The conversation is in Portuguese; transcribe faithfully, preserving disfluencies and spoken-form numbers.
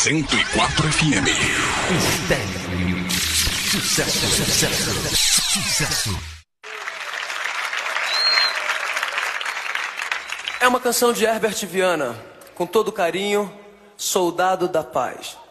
cento e quatro F M. Estéreo. Sucesso, sucesso, sucesso. É uma canção de Herbert Viana, com todo carinho, Soldado da Paz.